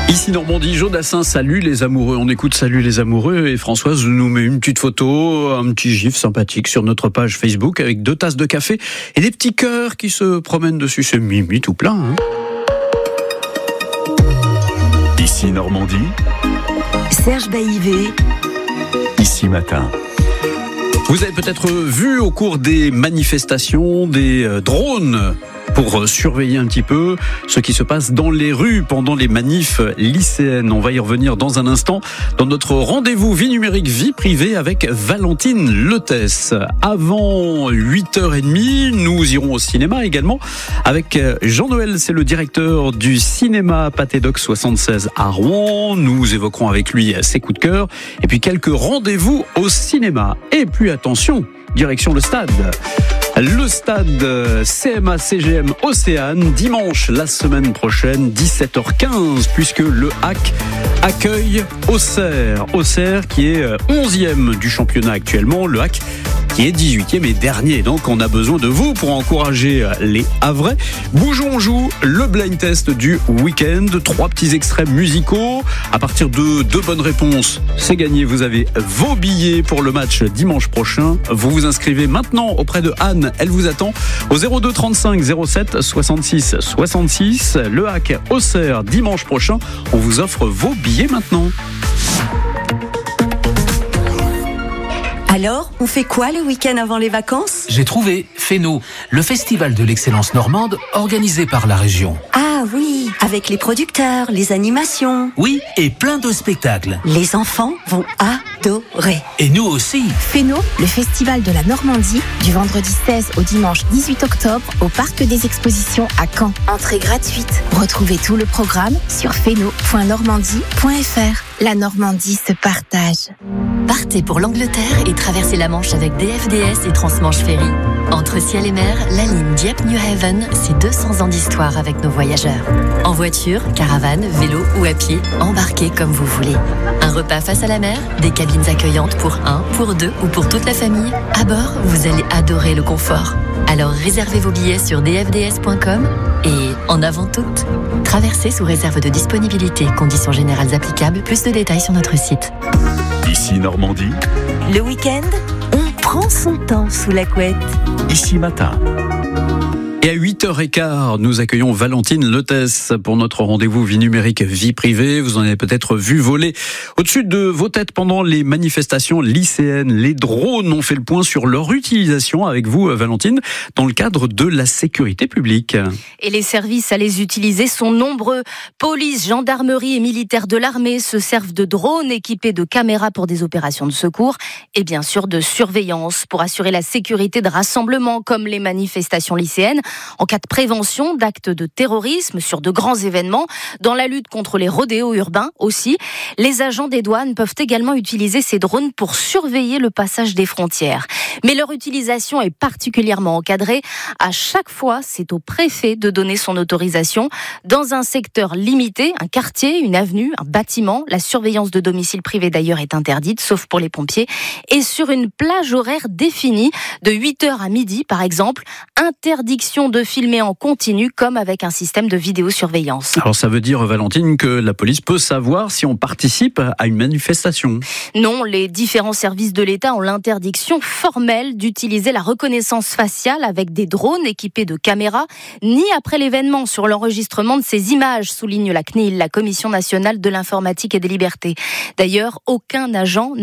Ici Normandie, Jodassin, salut les amoureux. On écoute Salut les amoureux et Françoise nous met une petite photo, un petit gif sympathique sur notre page Facebook avec 2 tasses de café et des petits cœurs qui se promènent dessus. C'est mimi tout plein. Ici Normandie, Serge Baillivet, Ici Matin. Vous avez peut-être vu au cours des manifestations des drones pour surveiller un petit peu ce qui se passe dans les rues pendant les manifs lycéennes. On va y revenir dans un instant dans notre rendez-vous vie numérique, vie privée avec Valentine Letès. Avant 8h30, nous irons au cinéma également avec Jean-Noël, c'est le directeur du cinéma Pathé-Doc 76 à Rouen. Nous évoquerons avec lui ses coups de cœur et puis quelques rendez-vous au cinéma. Et puis attention, direction le stade. Le stade CMA-CGM Océane, dimanche la semaine prochaine, 17h15, puisque le HAC accueille Auxerre. Auxerre qui est 11e du championnat actuellement, le HAC qui est 18e et dernier. Donc on a besoin de vous pour encourager les Havrais. Bougeons, on joue le blind test du week-end. 3 petits extraits musicaux. À partir de 2 bonnes réponses, c'est gagné. Vous avez vos billets pour le match dimanche prochain. Vous vous inscrivez maintenant auprès de Anne. Elle vous attend au 02 35 07 66 66. Le HAC Auxerre dimanche prochain. On vous offre vos billets maintenant. Alors, on fait quoi le week-end avant les vacances ? J'ai trouvé Féno, le festival de l'excellence normande organisé par la région. Ah oui, avec les producteurs, les animations. Oui, et plein de spectacles. Les enfants vont adorer. Et nous aussi. Féno, le festival de la Normandie, du vendredi 16 au dimanche 18 octobre au Parc des Expositions à Caen. Entrée gratuite. Retrouvez tout le programme sur féno.normandie.fr. La Normandie se partage. Partez pour l'Angleterre et traversez la Manche avec DFDS et Transmanche Ferry. Entre ciel et mer, la ligne Dieppe-New Haven, c'est 200 ans d'histoire avec nos voyageurs. En voiture, caravane, vélo ou à pied, embarquez comme vous voulez. Un repas face à la mer, des cabines accueillantes pour 1, pour 2 ou pour toute la famille. À bord, vous allez adorer le confort. Alors réservez vos billets sur dfds.com et en avant toute, traversez sous réserve de disponibilité. Conditions générales applicables, plus de détails sur notre site. Ici Normandie, Le week-end, on prend son temps sous la couette. Ici Matin. Et à 8h15, nous accueillons Valentine Letès pour notre rendez-vous vie numérique, vie privée. Vous en avez peut-être vu voler au-dessus de vos têtes pendant les manifestations lycéennes. Les drones ont fait le point sur leur utilisation avec vous, Valentine, dans le cadre de la sécurité publique. Et les services à les utiliser sont nombreux. Police, gendarmerie et militaires de l'armée se servent de drones équipés de caméras pour des opérations de secours et bien sûr de surveillance pour assurer la sécurité de rassemblements comme les manifestations lycéennes. En cas de prévention d'actes de terrorisme sur de grands événements, dans la lutte contre les rodéos urbains aussi, les agents des douanes peuvent également utiliser ces drones pour surveiller le passage des frontières. Mais leur utilisation est particulièrement encadrée. À chaque fois, c'est au préfet de donner son autorisation. Dans un secteur limité, un quartier, une avenue, un bâtiment, la surveillance de domicile privé d'ailleurs est interdite, sauf pour les pompiers. Et sur une plage horaire définie, de 8h à midi par exemple, interdiction de filmer en continu comme avec un système de vidéosurveillance. Alors ça veut dire, Valentine, que la police peut savoir si on participe à une manifestation? Non, les différents services de l'État ont l'interdiction formelle d'utiliser la reconnaissance faciale avec des drones équipés de caméras, ni après l'événement sur l'enregistrement de ces images, souligne la CNIL, la Commission nationale de l'informatique et des libertés. D'ailleurs, aucun agent